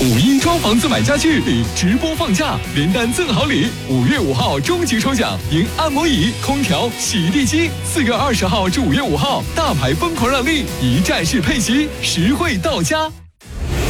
5·1装房子买家具里直播放价，连单赠好礼。5月5号终极抽奖，赢按摩椅、空调、洗地机。4月20号至5月5号，大牌疯狂让利，一站式配息，实惠到家。